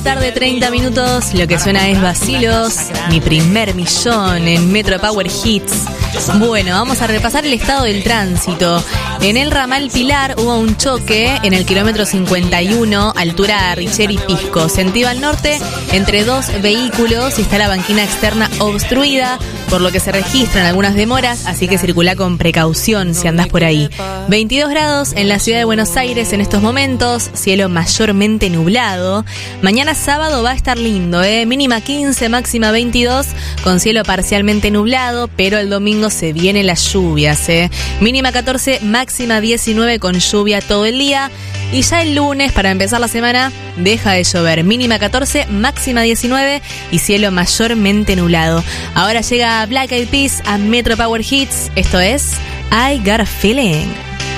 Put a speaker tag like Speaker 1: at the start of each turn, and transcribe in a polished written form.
Speaker 1: Tarde 30 minutos, lo que suena es Vacilos, mi primer millón en Metro Power Hits. Bueno, vamos a repasar el estado del tránsito. En el ramal Pilar hubo un choque en el kilómetro 51, altura Richeri Pisco, sentido al norte, entre dos vehículos y está la banquina externa obstruida, por lo que se registran algunas demoras, así que circula con precaución si andás por ahí. 22 grados en la ciudad de Buenos Aires en estos momentos, cielo mayormente nublado. Mañana sábado va a estar lindo, mínima 15, máxima 22, con cielo parcialmente nublado, pero el domingo se vienen las lluvias, mínima 14, máxima 19 con lluvia todo el día. Y ya el lunes, para empezar la semana, deja de llover. Mínima 14, máxima 19 y cielo mayormente nublado. Ahora llega Black Eyed Peas a Metro Power Hits. Esto es I Got a Feeling.